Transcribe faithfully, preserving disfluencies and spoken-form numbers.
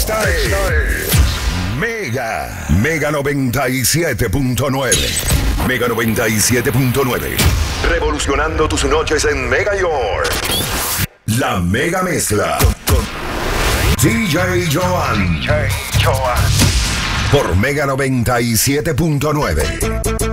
Esta es Mega, Mega noventa y siete punto nueve. Mega noventa y siete punto nueve. Revolucionando tus noches en Mega York. La Mega Mezcla con D J Joan. D J Joan. Por Mega noventa y siete punto nueve.